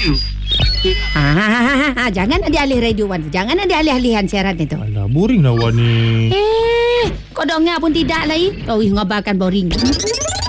Jangan ada alih radio Wan. Jangan ada alih-alihan siaran itu. Alah, boring lah Wan ni. Kau dengar pun tidak lagi. Kau ngabarkan boring.